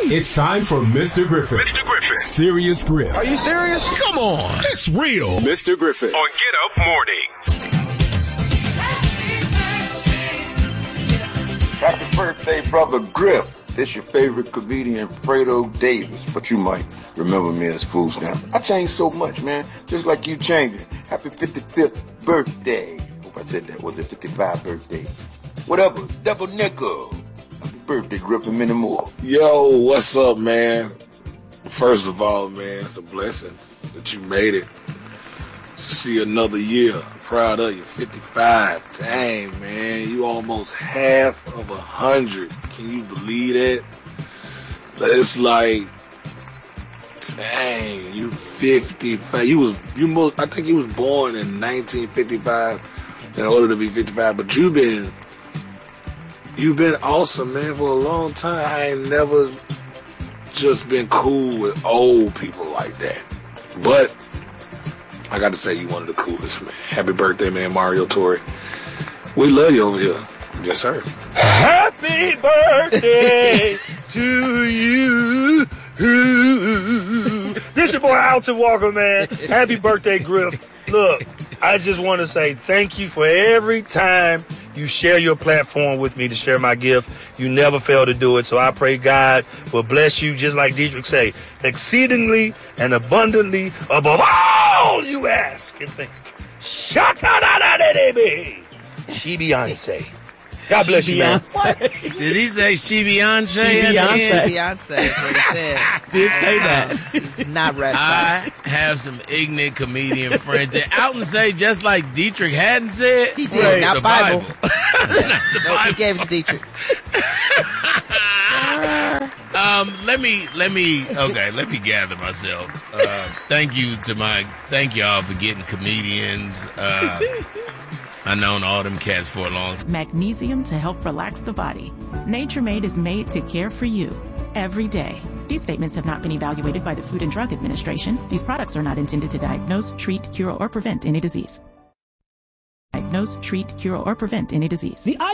It's time for Mr. Griffin. Mr. Griffin. Serious Griff. Are you serious? Come on. It's real. Mr. Griffin. On Get Up Mornings. Happy birthday, Brother Griff. This your favorite comedian, Fredo Davis, but you might remember me as Food Stamp. I changed so much, man, just like you changing. Happy 55th birthday. Hope I said that. Was it 55th birthday? Whatever. Double nickel. Happy birthday, Griff, and many more. Yo, what's up, man? First of all, man, it's a blessing that you made it to see another year. I'm proud of you. 55. Dang, man. You almost half of 100. Can you believe that? It's like, dang, you 55. I think you was born in 1955 in order to be 55, but you've been awesome, man, for a long time. I ain't never just been cool with old people like that. But I got to say, you one of the coolest, man. Happy birthday, man, Mario Torre. We love you over here. Yes, sir. Happy birthday to you. This your boy Alton Walker, man. Happy birthday, Griff. Look, I just want to say thank you for every time you share your platform with me to share my gift. You never fail to do it. So I pray God will bless you, just like Dietrich say, exceedingly and abundantly above all you ask and think. Sha-ta-da-da-da-da-da. She Beyonce. God bless you, man. What? Did he say she Beyonce? Beyonce is what he said. Did say that. It's not rap I have some ignorant comedian friends that out and say just like Dietrich hadn't said. He did, not the Bible. Not the No, Bible. he gave it to Dietrich. Let me gather myself. Thank y'all for getting comedians. I've known all them cats for a long time. Magnesium to help relax the body. Nature Made is made to care for you every day. These statements have not been evaluated by the Food and Drug Administration. These products are not intended to diagnose, treat, cure, or prevent any disease. Diagnose, treat, cure, or prevent any disease. The